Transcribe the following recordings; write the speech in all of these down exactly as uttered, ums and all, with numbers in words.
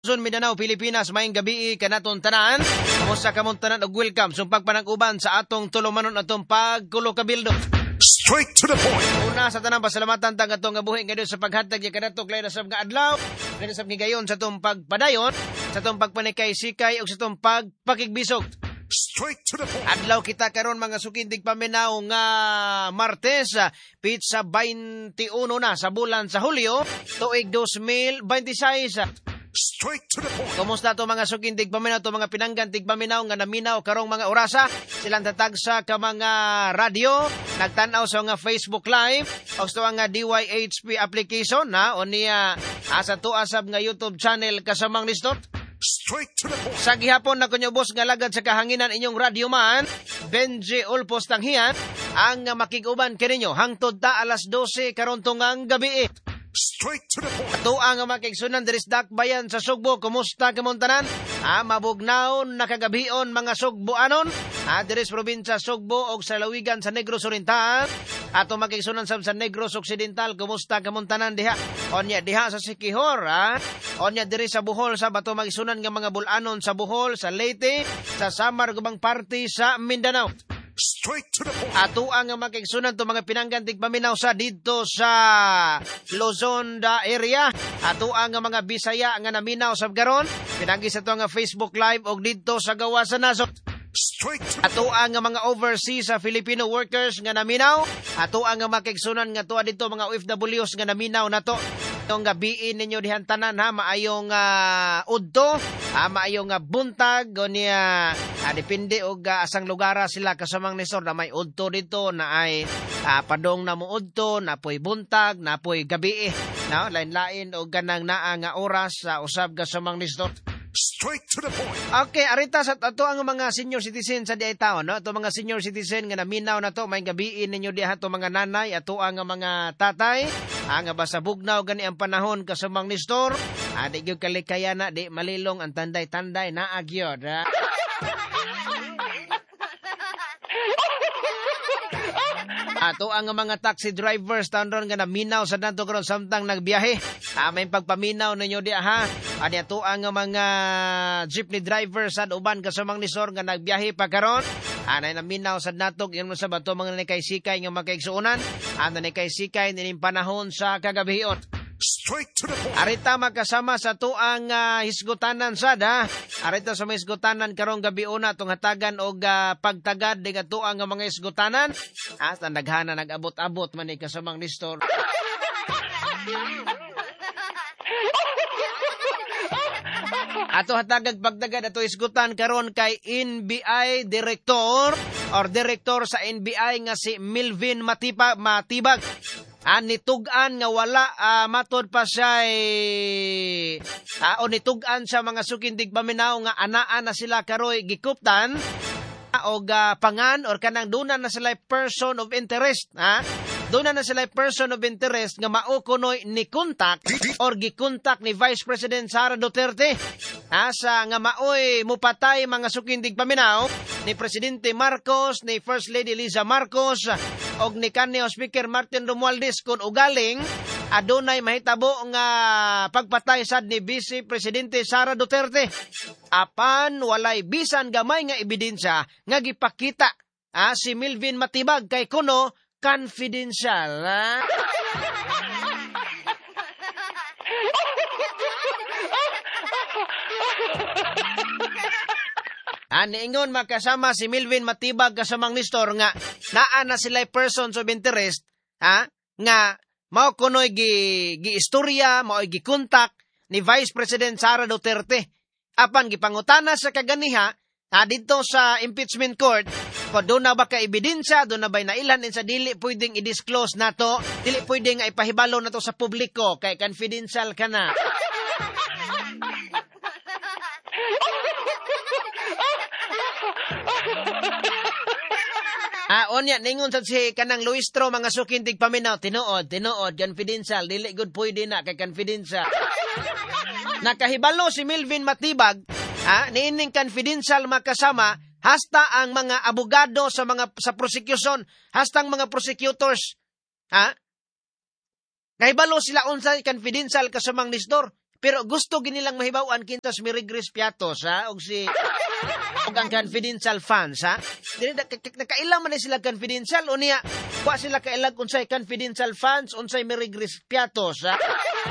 Luzon, Mindanao, Pilipinas, maayong gabi kanaton tanan. Kamusta kamong tanan og welcome sa pagpanag-uban sa atong tulumanon atong pagkulo ka bildo. Straight to the point. Una sa tanang pasalamatan tang atong nga buhi ngayon sa paghatag ni kanatok lain sab nga adlaw, lain sab gigayon sa atong pagpadayon, sa atong pagpanikay-sikay ug sa atong pagpakigbisog. Straight to the point. Adlaw kita karon mga sukindig paminaw nga Martes, pizza twenty-one na sa bulan sa Hulyo, tuig twenty twenty-six. Straight to the point. Kumusta to mga sukindig paminaw, to mga pinanggan tigpaminaw nga naminaw karong mga orasa, silang tatagsa ka mga radio, nagtanaw sa nga Facebook Live, o sa nga D Y H P application na, o niya asa to asab nga YouTube channel kasamang listot. Straight to the point. Sa gihapon na kunyo boss nga lagad sa kahanginan inyong radio man, Benji Ulpos Tanghian, ang makig-uban kininyo hangtod ta alas dose karon tungang gabi. Straight to the point. Ato ang makigsunan diris dakbayan sa Sugbo. Kumusta kamontanan? Ah, mabugnaon nakagabion mga Sugboanon. Ah, diris probinsya Sugbo og sa lawigan sa Negros Oriental. Ato makigsunan sab sa Negros Occidental. Kumusta kamontanan diha? Onya diha sa Siquijor, ah. Onya diri sa Bohol sa bato magsunan nga mga bulanon sa Bohol, sa Leyte, sa Samar gubang party sa Mindanao. Straight to the point. Ato ang makigsunan to mga pinanggan tigpaminaw sa dito sa Luzon da area. Ato ang mga Bisaya nga naminaw sa garon. Pinagi sa to nga Facebook Live og dito sa gawa sa Nasot. Straight to the Ato ang mga overseas sa Filipino workers nga naminaw. Ato ang makigsunan nga to dito mga O F Ws nga naminaw na to. Itong gabiin ninyo dihan tanan ha, maayong uh, udto, ha, maayong uh, buntag, o niya, uh, depende og uh, asang lugara sila kasamang nisor na may udto dito, na ay uh, padong na mo udto, na po'y buntag, na po'y gabi, no? Lain-lain o ganang naa nga oras sa uh, usab kasamang nisor. Straight to the point. Okay, arita sa ato ang mga senior citizen sa diay taon, no? Ato mga senior citizen nga naminaw na to, may gabiin ninyo diha to mga nanay, ato ang mga tatay, ang basa bugnaw gani ang panahon kasamang nistor, ah, di gyud kalikaya na, di malilong ang tanday-tanday na agyod. Ha? Ato ang mga taxi drivers tandon nga naminaw sa nato karon samtang nagbiyahe. Ah, may pagpaminaw ninyo di ha. Ani ato ang mga jeepney drivers sa uban kasamang nisor nga nagbiyahe pa karon. Anay naminaw sa nato ingon sa bato mga nikay-sikay nga makaigsuonan. Ano nikay-sikay nining panahon sa kagabihiot. Straight to the point. Arita makasama sa tuang uh, hisgutanan sada. Arita sa mga hisgutanan karong gabi una tong hatagan og uh, pagtagad di tuang nga mga hisgutanan. Asa naghana nag-abot-abot man ni kasamang nistor. Ato hatagag pagtagad ato isgutan karon kay N B I director or director sa N B I nga si Milvin Matipa, Matibag. Ah, nitugan nga wala uh, matod pa siya eh, uh, o nitugan sa mga sukindig paminaw nga anaan na sila karoy gikuptan o uh, pangan or kanang duna na sila person of interest, ha? Duna na sila person of interest nga maukunoy ni kontak or gikontak ni Vice President Sara Duterte, asa nga maoy mupatay mga sukindig paminaw ni Presidente Marcos, ni First Lady Liza Marcos og ni kanhi Speaker Martin Romualdez kun ugaling adunay mahitabo nga pagpatay sad ni Vice Presidente Sara Duterte. Apan walay bisan gamay nga ebidensya nga gipakita ah, si Milvin Matibag kay kuno confidential. Ha? Aniingon makasama si Milvin Matibag kasamang nistor nga naa na sila persons of interest, ha? Nga mao kunoy gi giistorya, mao gi kontak ni Vice President Sara Duterte. Apan gipangutana sa kaganiha, ha, dito sa impeachment court, kung doon na ba ka ebidensya, doon na ba nailan sa dili pwedeng i-disclose na to, dili pwedeng nga ipahibalo na to sa publiko, kay confidential ka na. Ah, onya ningon sa si kanang Luistro mga sukintig paminaw, tinuod, tinuod, confidential, dili good pwede na kay confidential. Nakahibalo si Milvin Matibag, ha, niining confidential makasama, hasta ang mga abogado sa mga sa prosecution, hasta ang mga prosecutors, ha? Nahibalo sila unsay confidential kasamang nisdor. pero gusto ginilang mahibawan kintos Mirigris Piatos, ha? Og si og ang confidential funds, ha? Dili nakailang man sila confidential o niya, wa sila kailang unsay confidential funds, unsay Mirigris Piatos, ha?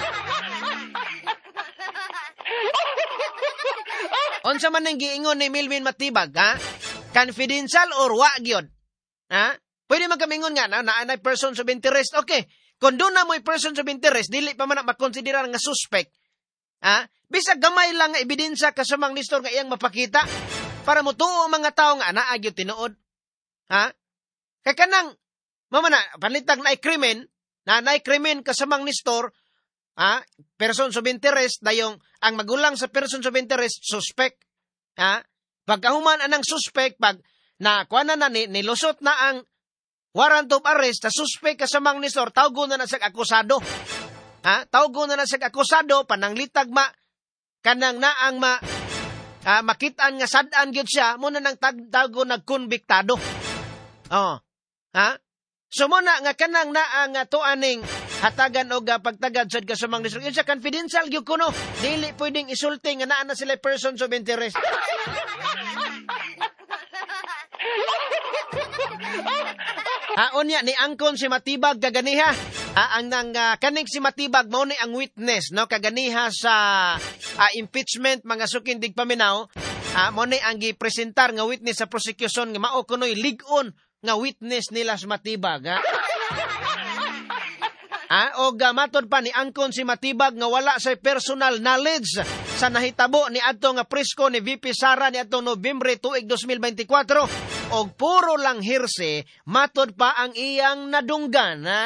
Unsa man ang giingon ni Melvin Matibag, ha? Confidential or wa gyud? Ha? Pwede man kamingon nga na naanay persons of interest. Okay. Kung doon na mo'y persons of interest, dili pa man na makonsidera nga suspect. Ha? Bisag gamay lang nga ebidensya kasamang Nestor nga iyang mapakita para mo tuo mga tao nga naa gyud tinuod. Ha? Kay kanang mama na panitag na krimen, na naay krimen kasamang Nestor, ha? Persons of interest dayong ang magulang sa persons of interest suspect. Ha? Pagkahuman anang suspect pag na kuana na ni, nilusot na ang warrant of arrest sa suspect kasamang Nestor, tawgo na na sa akusado. Ha? Tawgo na na sa akusado, pananglitag ma, kanang naang ma, ah, makitaan nga sadaan gyud siya, muna nang tawgo nagkonbiktado. Oh. Ha? So muna nga kanang naang uh, tuaning hatagan o uh, pagtagad sa kasamang Nestor. Yun sa confidential gyud kuno. Dili pwedeng isulti nga naa na sila persons of interest. Ah, unya ni angkon si Matibag kaganiha. Ah, ang nang uh, kaning si Matibag mao ni ang witness no kaganiha sa uh, impeachment mga sukindig paminaw. Ah, mao ni ang gipresentar nga witness sa prosecution nga mao kunoy lig-on nga witness nila sa Matibag. Ha? Ah, og uh, matod pa ni angkon si Matibag nga wala sa personal knowledge sa nahitabo ni adto nga presko ni V P Sara ni adto Nobyembre tuig twenty twenty-four og puro lang hirse matod pa ang iyang nadunggan. Ha?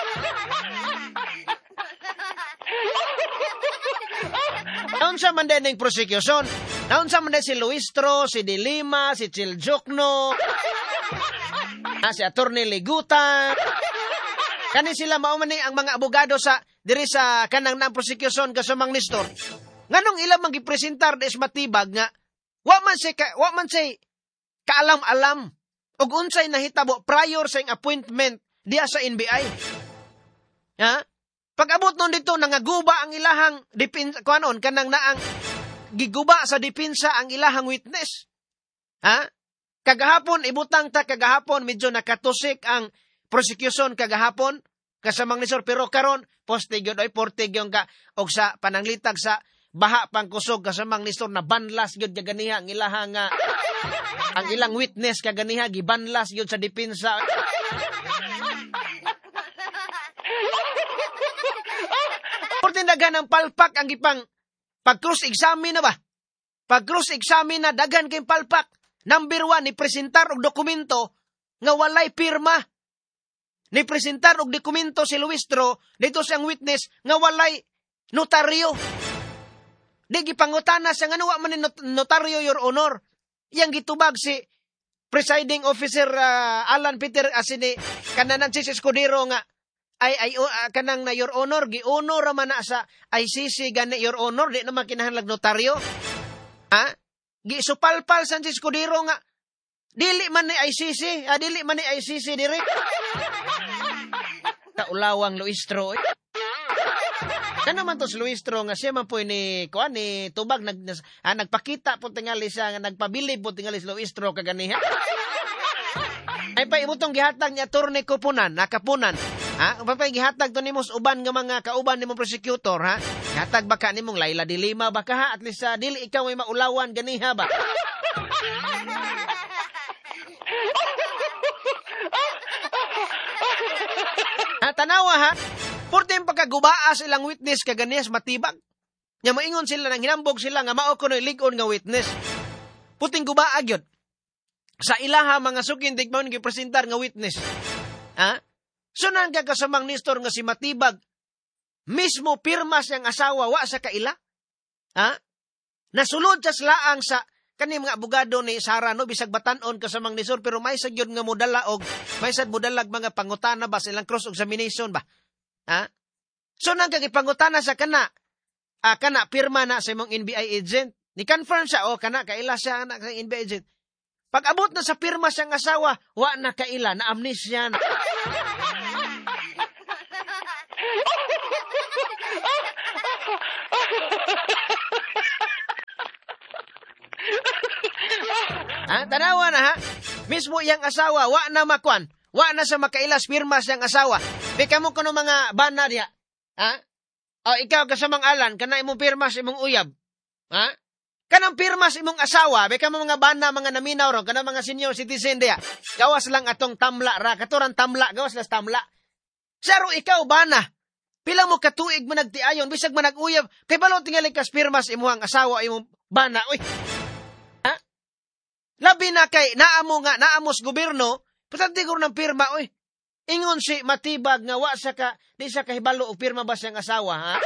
Naon sa man din ang prosecution? Naon sa man din si Luistro, si De Lima, si Chiljokno, ah, si Attorney Liguta. Kani sila mao man ni ang mga abogado sa diri sa kanang nang prosecution kasamang Nestor. Nganong ilang man gipresentar des Matibag nga wa man say ka, wa man say kaalam-alam og unsay nahitabo prior sa ing appointment diya sa N B I. Ha? Pag-abot nun dito nangaguba ang ilahang depensa kuanon kanang naang giguba sa depensa ang ilahang witness. Ha? Kagahapon ibutang ta kagahapon medyo nakatusik ang prosecution kagahapon kasamang Nestor pero karon poste gyud oy porte gyud ka og sa pananglitag sa baha pangkusog kasamang Nestor na banlas gyud kaganiha ang ilahang uh, ang ilang witness kaganiha gibanlas gyud sa depensa. Porte daghan ang palpak ang gipang pag cross examine na ba? Pag cross examine na daghan kay palpak. Number one ni presentar og dokumento nga walay pirma. Ni presentar og dokumento si Luistro dito siyang witness nga walay notaryo. Di gipangutana sa nga wa man ni notaryo your honor. Yang gitubag si presiding officer uh, Alan Peter asini kananan si Escudero nga ay ay uh, kanang na your honor gi-honor man na sa I C C gani your honor di naman kinahanglan notaryo. Ha? Gisupalpal san si Escudero nga dili man ni I C C, ah, dili man ni I C C diri. Kaulawang Luistro. Kana man to si Luistro nga siya man po ni kuan ni tubag nag ah, nagpakita po tingali siya nga nagpabilib po tingali si Luistro kaganiha. Ay pa imutong gihatag niya Attorney Kupunan, nakapunan. Ha? Pa pa gihatag to nimos uban nga mga kauban nimong prosecutor ha. Gihatag baka nimong Laila de Lima baka ha at least uh, dili ikaw ay maulawan ganiha ba. Ha, tanawa ha, porte yung pagkagubaas ilang witness kaganiyas Matibag. Nga maingon sila nang hinambog sila nga mao kunoy lig-on nga witness. Puting gubaa gyud. Sa ilaha mga sukin digmaon gipresentar nga witness. Ha? So nang kakasamang Nestor nga si Matibag mismo pirma siyang asawa wa sa kaila. Ha? Nasulod sa slaang sa kani mga abogado ni Sara no bisag batan-on kasamang Nestor pero may sagyod nga modala og may sad modalag mga pangutana ba silang cross examination ba. Ha? So nang kagipangutana sa kana ah, kana pirma na sa imong N B I agent. Ni confirm siya oh kana kaila siya anak ng N B I agent. Pag abot na sa pirma siyang asawa, wa na kaila na amnesia na. Ha, tanawa na ha. Mismo iyang asawa, wa na makwan. Wa na sa makailas pirma siyang asawa. Bika mo kuno mga bana diha. Ha? O ikaw kasamang alan, kana imong pirma sa imong uyab. Ha? Kanang pirma sa imong asawa, bika mo mga bana, mga naminaw ron, kanang mga senior citizen diha. Gawas lang atong tamla ra, katuran tamla, gawas las tamla. Saro ikaw bana. Pila mo katuig mo nagtiayon, bisag man nag-uyab, kay balo tingali kas pirma sa imong asawa, imong bana. Uy. Ha? Labi na kay naamo nga, naamos gobyerno, patantigor ng pirma, uy. Ingon si matibag nga wa sa ka, di sa kahibalo o pirma ba siyang asawa, ha?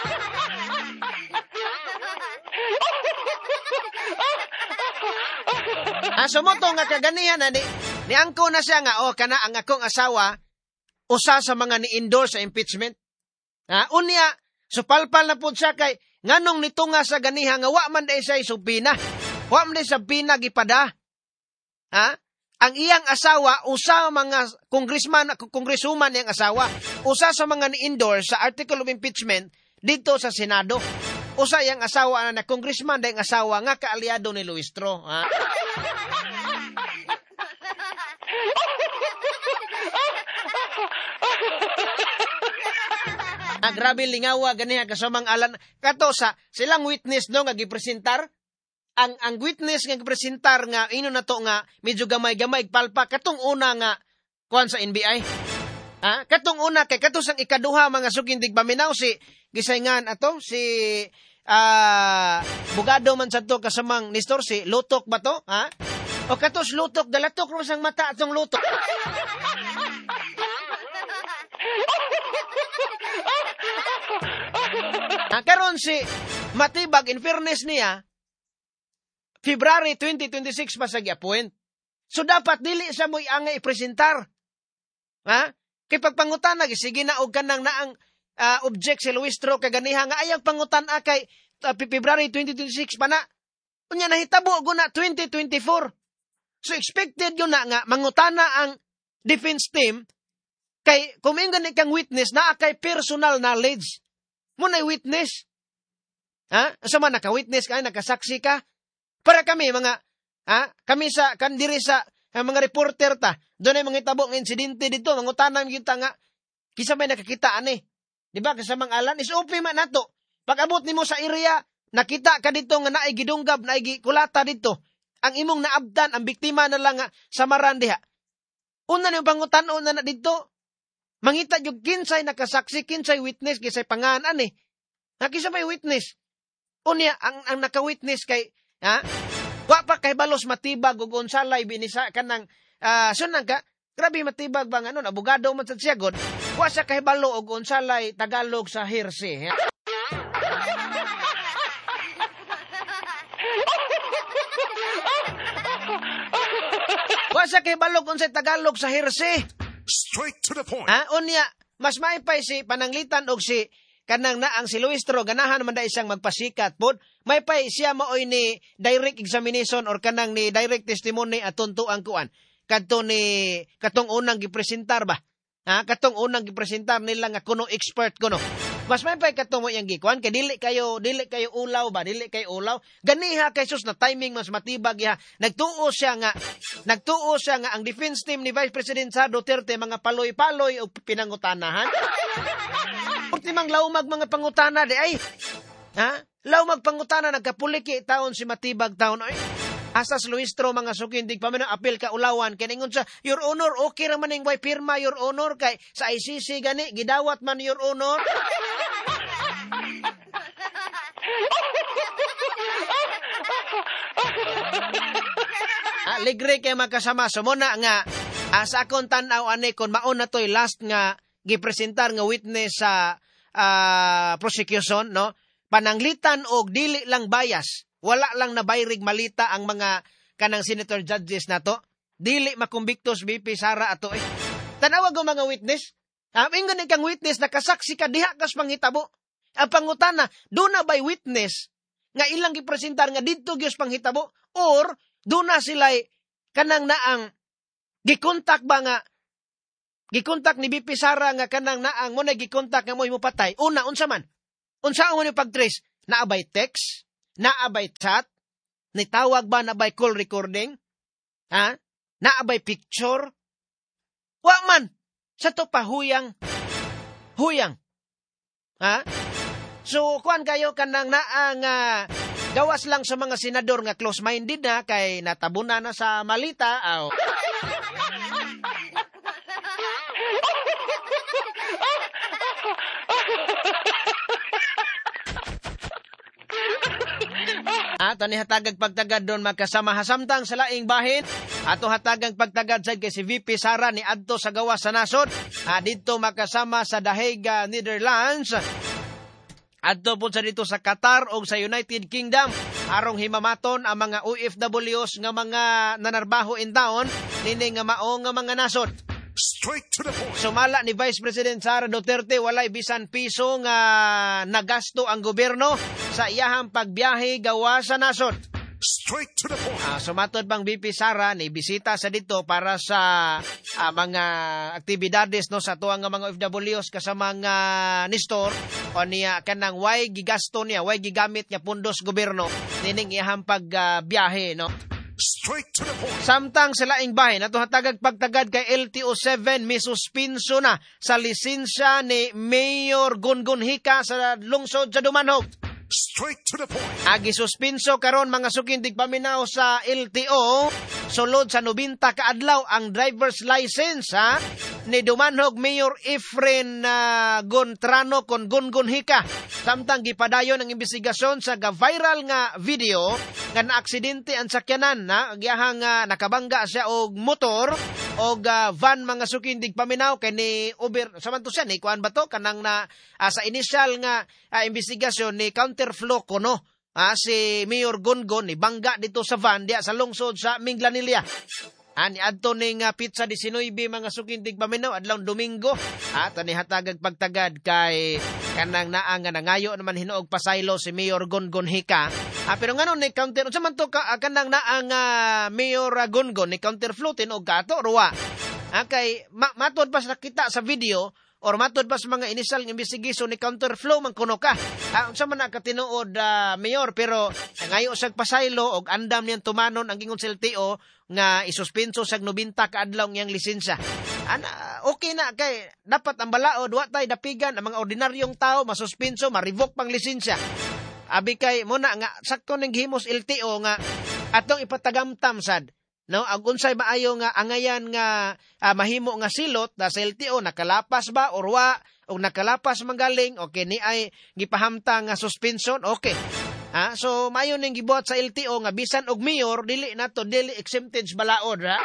Ah, sumoto nga kaganihan na ni, ni angko na siya nga, oh, kana ang akong asawa, usa sa mga ni-endorse sa impeachment. Ha? Unya, supalpal na po siya kay, nganong nito nga sa ganihan nga, wa man day siya isupina. Wa man day sa pina gipada. Ha? Ang iyang asawa, usa mga congressman, congresswoman niyang asawa, usa sa mga ni-endorse sa article of impeachment dito sa Senado. Usa iyang asawa na congressman dayang asawa nga kaalyado ni Luistro. Ha? Ah, grabe lingawa ganiha kasamang alan kato sa silang witness no nga gipresentar. Ang ang witness nga gipresentar nga ino na to nga medyo gamay-gamay palpa katong una nga kuan sa N B I. Ha? Katong una kay kato sang ikaduha mga sugindig paminaw si gisayngan ato si ah bugado man sa to kasamang Nestor si Lutok ba to? Ha? O katos Lutok dalatok ro sang mata atong Lutok. Ah, karon si Matibag in fairness niya February twenty twenty-six pa sa gi-appoint. So dapat dili sa mo'y angay ipresentar. Ha? Kay pagpangutan na sige na og kanang naang uh, object si Luistro kaganiha nga ayang pangutan kay uh, February twenty twenty-six pa na. Unya nahitabo go na twenty twenty-four. So expected yun na nga mangutana ang defense team kay kumingan kang witness na kay personal knowledge. Muna'y witness. Ha? Asa man naka-witness ka, nakasaksi ka. Para kami mga ha, kami sa kandiri sa uh, mga reporter ta. Doon ay mga itabo ng insidente dito, mangutanan kita nga kisa may nakakita ani. Di ba kasamang alan is open man nato. Pag abot nimo sa area, nakita ka dito nga naay gidunggab, naay gikulata dito. Ang imong naabdan, ang biktima na lang nga samaran diha. Una niyo pangutan-on na, na dito. Mangita yung kinsay nakasaksi, kinsay witness, kinsay panganan eh. Nakisa may witness. Unya, ang, ang naka-witness kay, ha? Wa pa kay balos matibag o gonsalay binisa ka ng, uh, sunang ka, grabe matibag bang ano, abogado man sa siyagod, wa sa kay balo o gonsalay Tagalog sa hearsay. Ha? Wa sa kay balo kung sa Tagalog sa hearsay. Straight to the point. Ha? Unya, mas maipay si pananglitan og si kanang naang si Luistro ganahan man da isang magpasikat pod. Maipay siya maoy ni direct examination or kanang ni direct testimony aton to ang kuan. Kadto ni katong unang gipresentar ba? Ha? Katong unang gipresentar nila nga kuno expert kuno. Mas maipay katong mo yang gikuan kay dili kayo dili kayo ulaw ba? Dili kayo ulaw. Ganiha kay sus na timing mas matibag ya. Nagtuo siya nga nagtuo siya nga ang defense team ni Vice President sa Duterte mga paloy-paloy o pinangutanahan. Ultimang laumag mga pangutana di ay. Ha? Laumag pangutana nagkapuliki taon si matibag taon ay. Asas Luistro mga sukindig pa man apil ka ulawan kiningon sa Your Honor okay ra man ning way pirma Your Honor kay sa I C C gani gidawat man Your Honor. ah, ligre kay makasama sumuna nga ah, sa akong tan-aw ani kon maon na toy last nga gipresentar nga witness sa uh, prosecution no pananglitan og dili lang bias. Wala lang na bayrig malita ang mga kanang senator judges na to. Dili makumbiktos B P Sara ato eh. Tanawag ang mga witness. Ha, ingon kang witness nakasaksi ka diha kas panghitabo. Ang pangutana, do na by witness nga ilang gipresentar nga didto gyud panghitabo or do na sila kanang naang gikontak ba nga gikontak ni B P Sara nga kanang naang mo na gikontak nga mo mo patay. Una unsa man? Unsa mo ni pagtrace? naabay text, naabay chat, nitawag ba naabay call recording, ha? Naabay picture, wa man, sa to pa huyang, huyang, ha? So, kuan kayo kanang naang uh, gawas lang sa mga senador nga close-minded na kay natabuna na sa malita. Aw. Ato ni hatagag pagtagad doon magkasama hasamtang sa laing bahin. Ato hatagang pagtagad sa kay si V P Sara ni adto sa gawas sa nasod. Ah, dito makasama sa The Hague, Netherlands. Adto po sa dito sa Qatar o sa United Kingdom arong himamaton ang mga O F Ws nga mga nanarbaho in town nini nga mao nga mga nasod. Straight to the point. Sumala ni Vice President Sara Duterte walay bisan piso nga nagasto ang gobyerno sa iyahang pagbiyahe gawa sa nasod. Straight to the point. Uh, sumatod bang V P Sara ni bisita sa dito para sa uh, mga aktibidades no sa tuwang nga mga O F Ws kasama mga Nistor o niya kanang way gigasto niya, way gigamit niya pundos gobyerno nining iyahang pagbiyahe uh, no. Straight to the point. Samtang sa laing bahin, ato hatagag pagtagad kay L T O seven, may suspinso na sa lisensya ni Mayor Gungun Hika sa lungsod sa Dumanhog. Straight to the point. Agi suspinso karon mga sukindig paminaw sa L T O, sulod sa nobenta ka adlaw ang driver's license ha, ni Dumanhog Mayor Efren uh, Gontrano kon Gungun Hika. Samtang gipadayon ang investigasyon sa ga-viral nga video nga naaksidente ang sakyanan na giyahang uh, nakabangga siya og motor og uh, van mga sukindig paminaw kay ni Uber samanto siya ni kuan ba to kanang na uh, sa initial nga uh, investigasyon ni counterflow kono uh, si Mayor Gungun ni bangga dito sa van diya sa lungsod sa Minglanilla. Ani adto ning uh, pizza nineteen mga sukindig paminaw adlaw Domingo at ani hatagag pagtagad kay kanang naa nga nangayo naman hinuog pasaylo si Mayor Gungun Hika. Ah, pero ngano ni counter unsa man to ka kanang naa nga Mayor uh, Gungun ni counterflow tinog kato ruwa. Ah, kay ma- matod pa sa kita sa video or matod pa sa mga initial investigation ni counterflow man kuno ka. Ah, unsa man na katinuod uh, Mayor pero ngayo sa pasaylo og andam niyang tumanon ang gingon sa L T O nga isuspenso sa nobenta ka adlaw ngayang lisensya. Ana, okay na kay dapat ang balaod wa tay dapigan ang mga ordinaryong tao masuspenso, ma-revoke pang lisensya. Abi kay mo na nga sakto ning himos L T O nga atong ipatagamtam sad. No, ag unsay maayo nga angayan nga uh, mahimo nga silot da sa L T O nakalapas ba or wa o nakalapas manggaling okay ni ay gipahamtang nga suspension okay. Ha? So, mayo ning gibuhat sa L T O nga bisan og mayor, dili na to, dili exempted balaod, ha?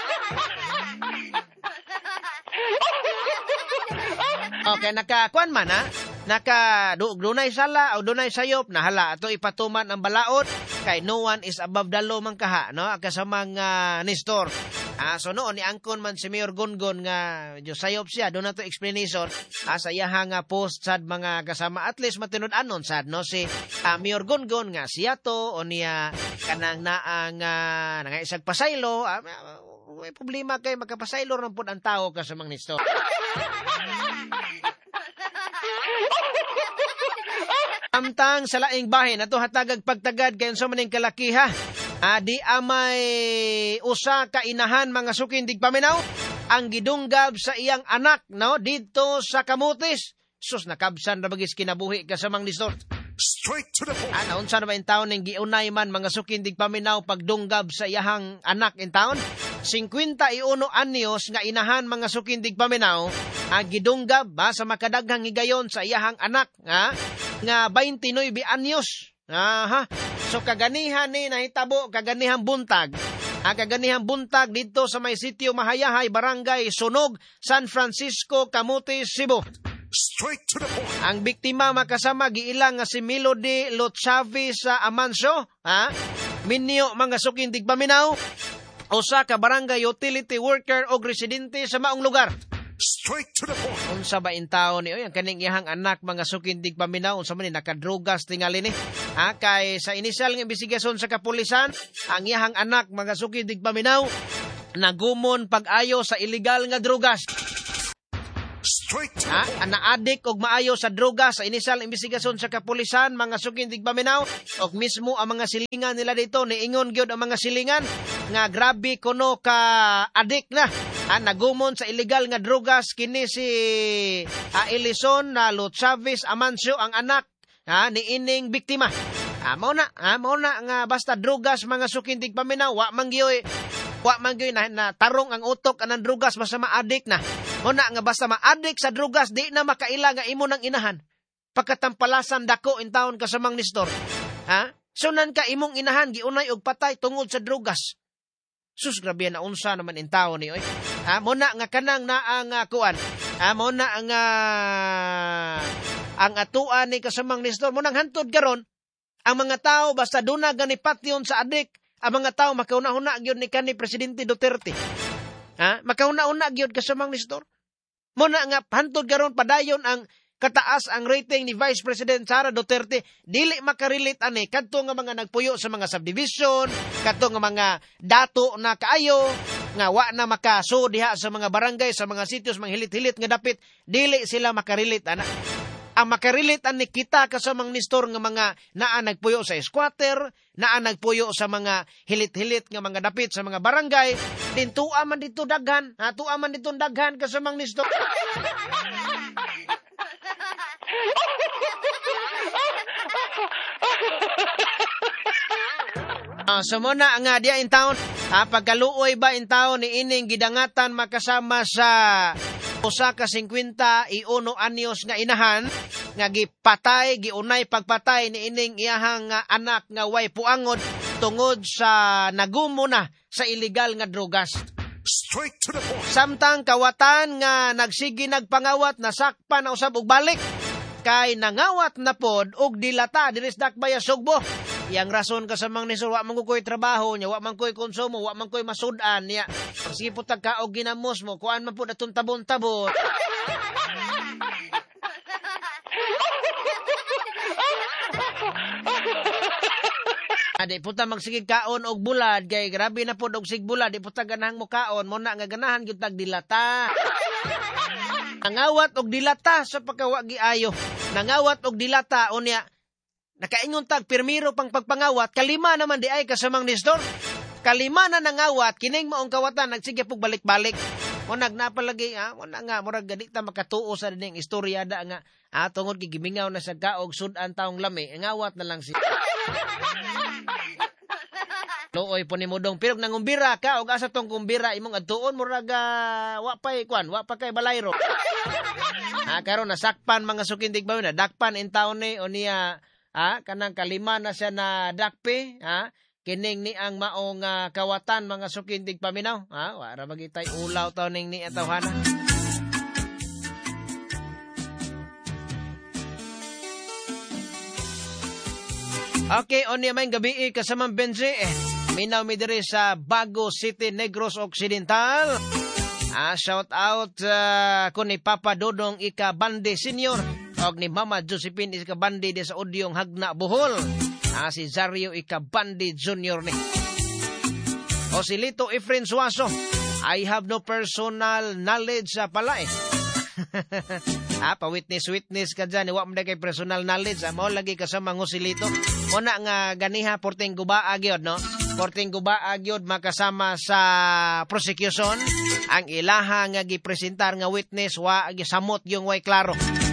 Okay, nakakuan man, ha? Naka, du, dunay sala o dunay sayop, nahala, ato ipatuman ang balaod, kay no one is above the law man kaha, no? Kasamang uh, Nistor. Ah, so noon, niangkon man si Mayor Gungun nga, yung sayop siya, doon na to explanation, ah, sa iyahang uh, post sad mga kasama, at least matinud anon sad, no? Si uh, Mayor Gungun nga siya to, o niya kanang naang uh, nangaisag pasaylo, ah, may problema kay magkapasaylo rin po ang tao kasamang Nistor. Amtang sa laing bahin, ato hatagag pagtagad kayon sa maning kalakiha. Adi amay usa ka inahan mga sukindig paminaw ang gidunggab sa iyang anak no dito sa Kamutis. Sus nakabsan ra bagis kinabuhi kasamang Nistor. Straight to the point. Ana unsa na ba in taon ning giunay man mga sukindig paminaw pagdunggab sa iyang anak in taon? fifty-one anyos nga inahan mga sukindig paminaw ang gidunggab ba sa makadaghang higayon sa iyang anak nga nga twenty-nine anyos. Aha. So kaganihan ni nahitabo kaganihang buntag. Ang kaganihang buntag dito sa may sitio Mahayahay, Barangay Sunog, San Francisco, Camotes, Cebu. Straight to the point. Ang biktima makasama giilang nga si Melody Lotchavi sa Amanso, ha? Minyo mga sukindig paminaw, usa ka barangay utility worker o residente sa maong lugar. Straight to the point. Unsa ba in taon ni oy ang kaning iyang anak mga sukindig paminaw unsa man ni nakadrugas tingali ni? Ha kay sa initial nga investigasyon sa kapulisan, ang iyang anak mga sukindig paminaw nagumon pag-ayo sa illegal nga drugas. Straight to the Ha? point. Ang naadik og maayo sa droga sa inisyal investigasyon sa kapulisan, mga suking tigpaminaw, og mismo ang mga silingan nila dito, niingon gyud ang mga silingan nga grabe kuno ka adik na. Ha? Nagumon sa illegal nga drogas kini si uh, Elison na uh, Chavez Amancio, ang anak ha, ni ining biktima. Ah, mao na, ah, mao na nga basta drogas mga suking tigpaminaw, wa man gyoy, wa man gyoy na, na tarong ang utok anang drogas basta ma-addict na. Mao na nga basta ma-addict sa drogas di na makaila nga imo nang inahan. Pagkatampalasan dako in taon kasamang Nestor. Ha? Sunan ka imong inahan giunay og patay tungod sa drogas. Sus, grabe na unsa naman in taon ni oy. Ha, mao na nga kanang na ang uh, kuan. Ha, mao na ang uh, ang atuan ni kasamang Nestor mo nang hantod karon. Ang mga tao basta duna gani patyon sa adik, ang mga tao makauna-una gyud ni kanhi Presidente Duterte. Ha? Makauna-una gyud kasamang Nestor. Muna nga hantod karon padayon ang kataas ang rating ni Vice President Sara Duterte, dili makarelate ani kadto nga mga nagpuyo sa mga subdivision, kadto nga mga dato na kaayo nga wa na makaso diha sa mga barangay, sa mga sitios, mga hilit-hilit nga dapit, dili sila makarelate ana. Ang makarilitan ni kita kasamang Nestor nga mga naa nagpuyo sa squatter, naa nagpuyo sa mga hilit-hilit nga mga dapit sa mga barangay, din tuwa man dito daghan, ha, tuwa man dito daghan kasamang Nestor. Uh, so muna nga diya in town, ha, pagkaluoy ba in town ni ining gidangatan makasama sa usa ka fifty y uno anyos nga inahan nga gipatay, giunay pagpatay ni ining iyahang nga anak nga way puangod tungod sa nagumo na sa illegal nga drogas. Straight to the point. Samtang kawatan nga nagsigi nagpangawat, nasakpan na usab og balik kay nangawat na pod og dilata diri sa Dakbaya Sugbo. Yang rason kasamang Nestor, wa man ko'y trabaho niya, wa man ko'y konsumo, wa man ko'y masudan niya. Sige po tagka og ginamos mo, kuan man po natong tabon-tabon. Adi puta magsigig kaon og bulad, kay grabe na po og sig bulad, di puta ganahang mo kaon, mo na nga ganahan gyud tag dilata. Nangawat og dilata sa pagkawagi ayo. Nangawat og dilata unya. Nakaingon tag pirmiro pang pagpangawat, kalima naman di ay kasamang Nestor. Kalima na nangawat, kining maong kawatan, nagsige pog balik-balik. Mo nagnapalagi, ha, mo na nga, murag ganita makatuo sa dining istoryada nga, ah, tungod gigimingaw na sa kaog sudan taong lami, ngawat na lang siya. Looy po ni Mudong, pero nangumbira ka, og asa tong kumbira, imong adtuon, murag, uh, wa pa'y, kwan, wa pa kay balayro. Ha, karon nasakpan mga sukindig ba na, dakpan in taon ni, o niya, ha, kanang kalima na siya na dakpe, ha, kining ni ang maong uh, kawatan mga sukindig paminaw, ha, wara magitay ulaw taw ning ni atawhana. Okay, on niya may gabi eh, kasamang Benji, eh, minaw mi diri sa Bago City, Negros Occidental. Ah, shout out uh, ko ni Papa Dodong Ika Bandi Senior og ni Mama Josephine Ika Bandi di sa Odyong Hagna Bohol. Ah, si Zario Ika Bandi Junior ni. O si Lito Efren Suaso. I have no personal knowledge sa pala eh. Ah, pa-witness-witness ka dyan. Iwa mo na kay personal knowledge. Ah, mao lagi kasama ngo si Lito. Muna nga ganiha, porting guba agyod, no? Porting guba agyod makasama sa prosecution. Ang ilaha nga gipresentar nga witness, wa gisamot yung way klaro.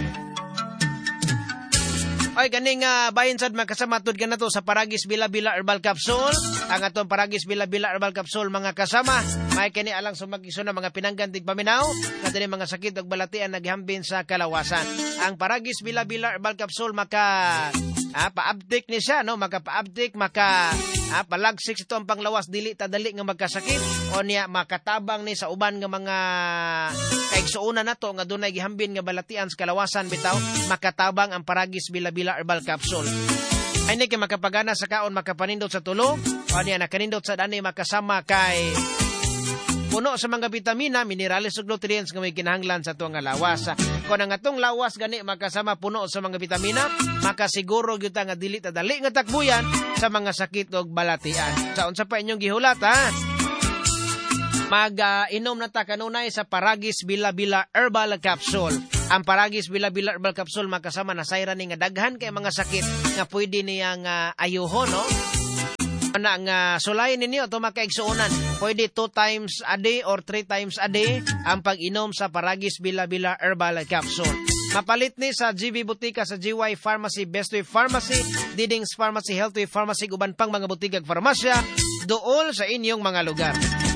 Oy, ganing uh, bahin sad makasama tud ka na to sa Paragis Bila-Bila Herbal Capsule. Ang atong Paragis Bila-Bila Herbal Capsule mga kasama. May kini alang sumagiso na mga pinanggantig paminaw. Nga din mga sakit ug balatian naghambin sa kalawasan. Ang Paragis Bila-Bila Herbal Capsule maka ah, pa-uptick ni siya, no? Maka pa-uptick, maka ah, palagsik ito ang panglawas, dili tadali nga magkasakit. O niya makatabang ni sa uban nga mga kaigsuuna na to nga dunay gihambin nga balatian sa kalawasan bitaw. Makatabang ang Paragis Bila-Bila Herbal Capsule. Ay ni kay makapagana sa kaon, makapanindot sa tulog, o niya nakanindot sa dani makasama kay puno sa mga vitamina, minerales ug nutrients nga may kinahanglan sa tuwang lawas. Kung ang atong lawas gani makasama puno sa mga vitamina, makasiguro gyud ta nga dili ta dali nga takbuyan sa mga sakit ug balatian. Sa unsa pa inyong gihulat ha? mag-inom uh, na ta kanunay sa Paragis Bila-Bila Herbal Capsule. Ang Paragis Bila-Bila Herbal Capsule magkasama na sayra ni nga daghan kay mga sakit nga pwede niyang uh, ayuhon, no? Na nga sulayin ninyo ito makaigsuunan. Pwede two times a day or three times a day ang pag-inom sa Paragis Bila-Bila Herbal Capsule. Mapalit ni sa G V Butika, sa G Y Pharmacy, Best Way Pharmacy, Diding's Pharmacy, Healthway Pharmacy, uban pang mga butikag farmasya dool sa inyong mga lugar.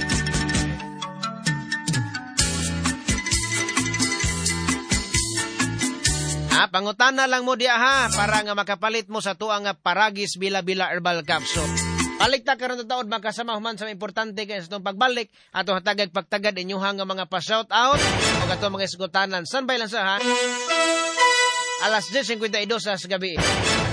Ah, pangutana lang mo diya ha, para nga makapalit mo sa tuang Paragis Bila-Bila Herbal Capsule. Balik ta karon taon makasama human sa importante kay sa itong pagbalik ato hatagag pagtagad inyuhang nga mga pa-shout out o ato mga isgutanan. Sanbay lang sa ha. Alas ten fifty-two sa gabi.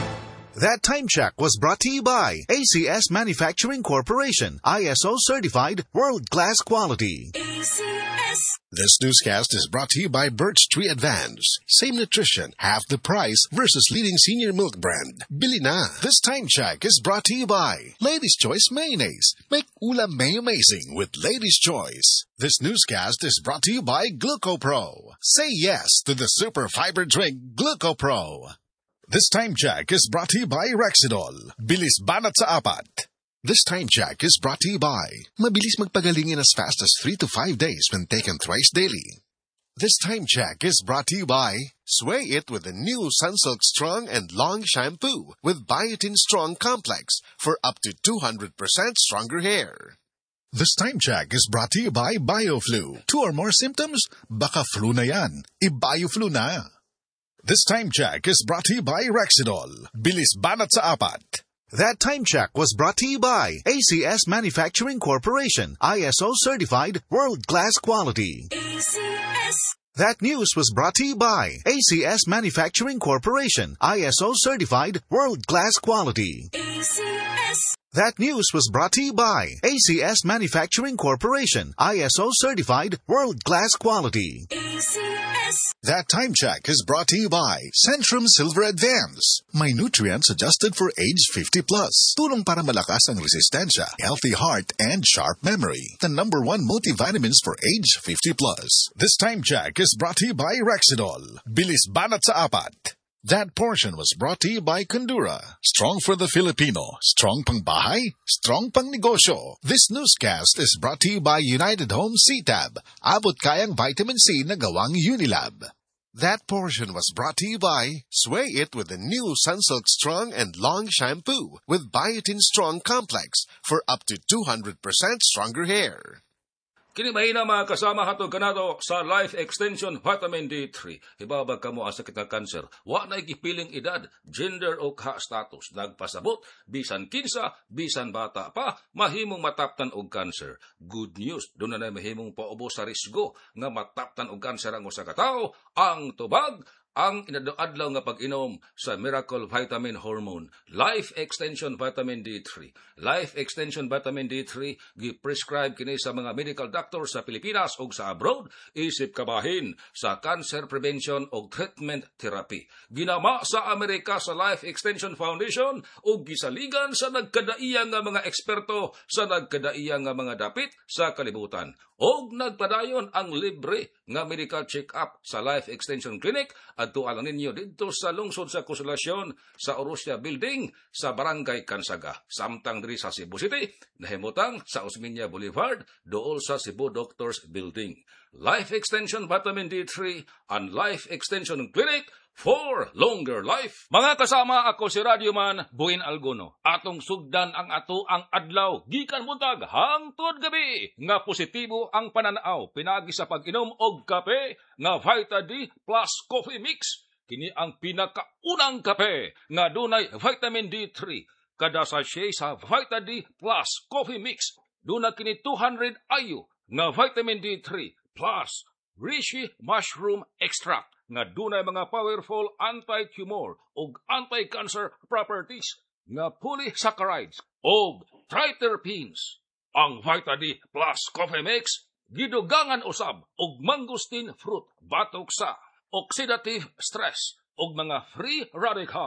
That time check was brought to you by A C S Manufacturing Corporation, I S O certified, world-class quality. A C S. This newscast is brought to you by Birch Tree Advance. Same nutrition, half the price versus leading senior milk brand. Bili na. This time check is brought to you by Lady's Choice Mayonnaise. Make ulam may amazing with Lady's Choice. This newscast is brought to you by GlucoPro. Say yes to the super fiber drink GlucoPro. This time check is brought to you by Rexidol. Bilis banat sa apat. This time check is brought to you by mabilis magpagaling in as fast as three to five days when taken thrice daily. This time check is brought to you by Sway It with the new Sunsilk Strong and Long Shampoo with Biotin Strong Complex for up to two hundred percent stronger hair. This time check is brought to you by BioFlu. Two or more symptoms? Baka flu na yan. I-BioFlu na. This time check is brought to you by Rexidol. Bilis banat sa apat. That time check was brought to you by A C S Manufacturing Corporation, I S O certified, world-class quality. A C S. That news was brought to you by A C S Manufacturing Corporation, I S O certified, world-class quality. A C S. That news was brought to you by A C S Manufacturing Corporation, I S O certified, world-class quality. A C S. That time check is brought to you by Centrum Silver Advance. May nutrients adjusted for age fifty plus. Tulong para malakas ang resistensya, healthy heart, and sharp memory. The number one multivitamins for age fifty plus. This time check is brought to you by Rexidol. Bilis banat sa apat. That portion was brought to you by Condura. Strong for the Filipino. Strong pang bahay. Strong pang negosyo. This newscast is brought to you by United Home C Tab. Abot kayang vitamin C na gawang Unilab. That portion was brought to you by Sway It with the new Sunsilk Strong and Long Shampoo with Biotin Strong Complex for up to two hundred percent stronger hair. Kini mahina mga kasama hatod kanado sa Life Extension Vitamin D three. Ibabag kamo ang sakit ng kanser. Wa na ikipiling edad, gender o ka-status. Nagpasabot, bisan kinsa, bisan bata pa, mahimong mataptan og kanser. Good news, doon na na mahimong paubos sa risgo nga mataptan og kanser ang usa ka tawo. Ang tubag, ang inadlaw nga pag-inom sa Miracle Vitamin Hormone, Life Extension Vitamin D three. Life Extension Vitamin D three gi-prescribe kini sa mga medical doctor sa Pilipinas ug sa abroad, isip kabahin sa cancer prevention ug treatment therapy. Ginama sa Amerika sa Life Extension Foundation ug gisaligan sa nagkadaiyang nga mga eksperto sa nagkadaiyang nga mga dapit sa kalibutan. Og nagpadayon ang libre nga medical check-up sa Life Extension Clinic adto lang ninyo dito sa lungsod sa Konsolasyon sa Orosia Building sa Barangay Kansaga. Samtang diri sa Cebu City, nahimutang sa Osmeña Boulevard dool sa Cebu Doctors Building. Life Extension Vitamin D three and Life Extension Clinic for longer life. Mga kasama, ako si Radyoman Buin Alguno. Atong sugdan ang ato ang adlaw gikan buntag hangtod gabi nga positibo ang pananaw pinagi sa pag-inom og kape nga Vita D plus Coffee Mix. Kini ang pinakaunang kape nga dunay vitamin D three. Kada sachet sa Vita D plus Coffee Mix dunay kini two hundred I U nga vitamin D three plus Reishi Mushroom Extract nga dunay mga powerful anti-tumor ug anti-cancer properties nga polysaccharides ug triterpenes. Ang Vita D plus Coffee Mix gidugangan usab og mangosteen fruit batok sa oxidative stress ug mga free radicals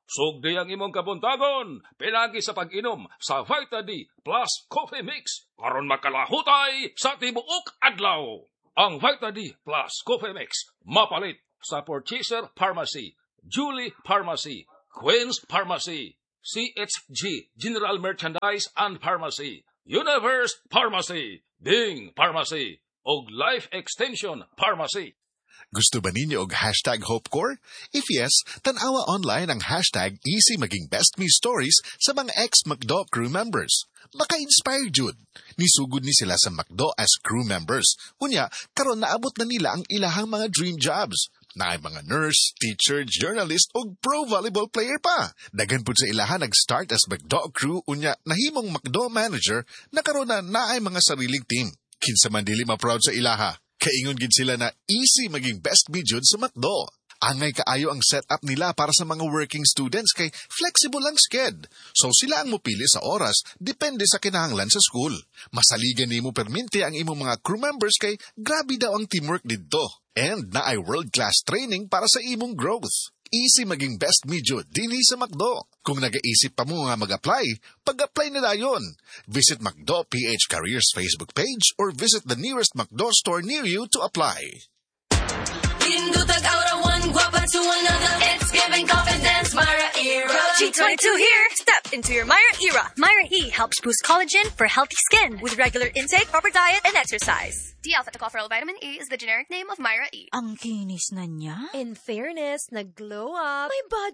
Sugdi ang imong kabuntagon, pinagi sa pag-inom sa Vita D Plus Coffee Mix, aron makalahutay sa tibuok adlaw. Ang Vita D Plus Coffee Mix, mapalit sa Purchaser Pharmacy, Julie Pharmacy, Queen's Pharmacy, C H G General Merchandise and Pharmacy, Universe Pharmacy, Bing Pharmacy, ug Life Extension Pharmacy. Gusto ba ninyo og hashtag HopeCore? If yes, tanawa online ang hashtag easy maging best me stories sa mga ex-McDo crew members. Maka-inspire jud. Nisugod ni sila sa McDo as crew members. Unya, karon naabot na nila ang ilahang mga dream jobs. Na mga nurse, teacher, journalist o pro volleyball player pa. Dagan pud sa ilahan nag-start as McDo crew unya nahimong McDo manager na karon na naay mga sariling team. Kinsa man dili ma-proud sa ilaha. Kaingon gid sila na easy maging best me jud sa McDo. Angay kaayo ang setup nila para sa mga working students kay flexible ang sked. So sila ang mupili sa oras depende sa kinahanglan sa school. Masaligan nimo perminti ang imong mga crew members kay grabe daw ang teamwork didto. And naay world-class training para sa imong growth. Easy maging best me jud dinhi sa McDo. Kung nagaisip pa mo nga mag-apply, pag-apply na dayon. Visit McDo P H Careers Facebook page or visit the nearest McDo store near you to apply. Indutag aura one guapa to another. It's giving confidence, Myra era. G twenty-two here. Step into your Myra era. Myra E helps boost collagen for healthy skin with regular intake, proper diet, and exercise. D-alpha tocopherol vitamin E is the generic name of Myra E. Ang kinis na niya. In fairness, nag-glow up. My body